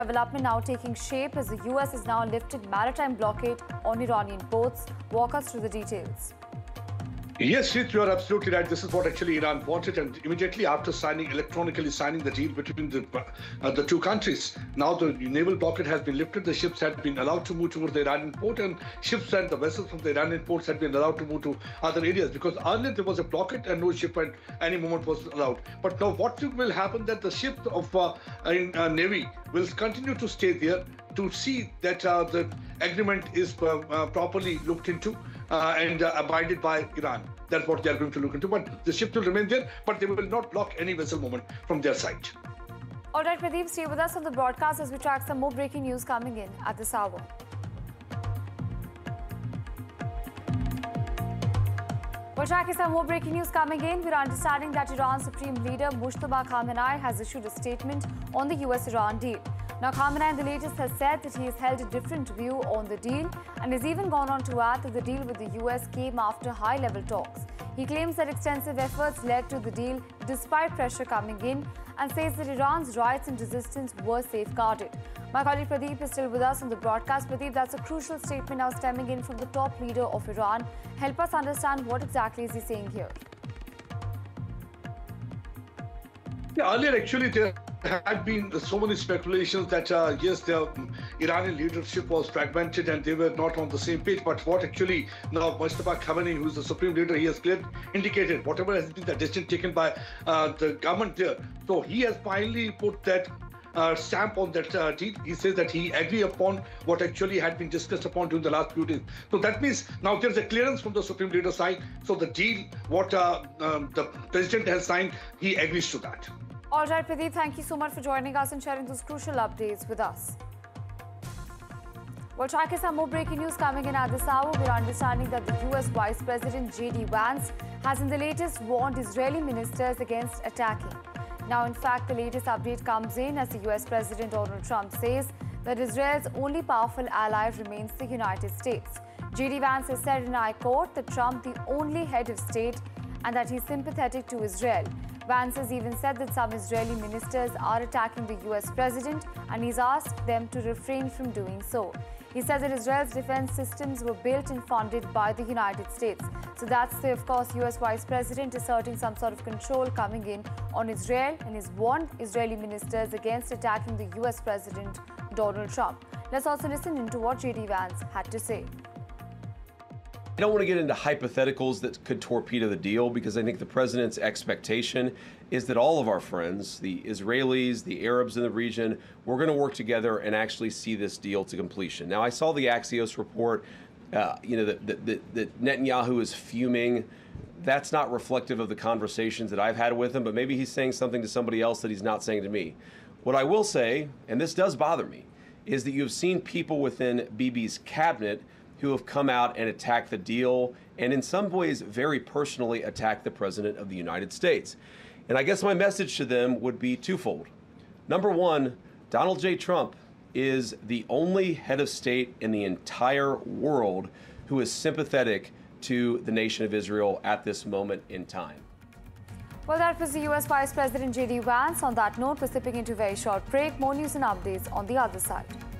Development now taking shape as the US has now lifted maritime blockade on Iranian ports. Walk us through the details. Yes, Shrit, you are absolutely right. This is what actually Iran wanted, and immediately after electronically signing the deal between the two countries, now the naval blockade has been lifted. The ships had been allowed to move towards the Iranian port, and ships and the vessels from the Iranian ports had been allowed to move to other areas, because earlier there was a blockade and no ship at any moment was allowed. But now what will happen that the ships of Navy will continue to stay there to see that the agreement is properly looked into and abided by Iran. That's what they are going to look into. But the ship will remain there, but they will not block any vessel movement from their side. All right, Pradeep, stay with us on the broadcast as we track some more breaking news coming in at this hour. We're tracking some more breaking news coming in. We're understanding that Iran's Supreme Leader Mujtaba Khamenei has issued a statement on the US-Iran deal. Now, Khamenei in the latest has said that he has held a different view on the deal and has even gone on to add that the deal with the US came after high-level talks. He claims that extensive efforts led to the deal despite pressure coming in, and says that Iran's rights and resistance were safeguarded. My colleague Pradeep is still with us on the broadcast. Pradeep, that's a crucial statement now stemming in from the top leader of Iran. Help us understand what exactly is he saying here. Yeah, earlier actually there had been so many speculations that yes, the Iranian leadership was fragmented and they were not on the same page. But what actually now Mujtaba Khamenei, who is the supreme leader, he has clearly indicated whatever has been the decision taken by the government there. So he has finally put that stamp on that deal. He says that he agreed upon what actually had been discussed upon during the last few days. So that means now there's a clearance from the supreme leader side. So the deal, what the president has signed, he agrees to that. All right, Pradeep, thank you so much for joining us and sharing those crucial updates with us. We'll track some more breaking news coming in at this hour. We're understanding that the US Vice President J.D. Vance has in the latest warned Israeli ministers against attacking. Now, in fact, the latest update comes in as the US President Donald Trump says that Israel's only powerful ally remains the United States. J.D. Vance has said in I quote that Trump the only head of state and that he's sympathetic to Israel. Vance has even said that some Israeli ministers are attacking the US president and he's asked them to refrain from doing so. He said that Israel's defense systems were built and funded by the United States. So that's the, of course, US Vice President asserting some sort of control coming in on Israel, and has warned Israeli ministers against attacking the US President Donald Trump. Let's also listen into what J.D. Vance had to say. I don't want to get into hypotheticals that could torpedo the deal, because I think the president's expectation is that all of our friends, the Israelis, the Arabs in the region, we're going to work together and actually see this deal to completion. Now, I saw the Axios report, that Netanyahu is fuming. That's not reflective of the conversations that I've had with him, but maybe he's saying something to somebody else that he's not saying to me. What I will say, and this does bother me, is that you have seen people within Bibi's cabinet who have come out and attacked the deal, and in some ways very personally attacked the President of the United States. And I guess my message to them would be twofold. Number one, Donald J. Trump is the only head of state in the entire world who is sympathetic to the nation of Israel at this moment in time. Well, that was the US Vice President J.D. Vance. On that note, we're slipping into a very short break. More news and updates on the other side.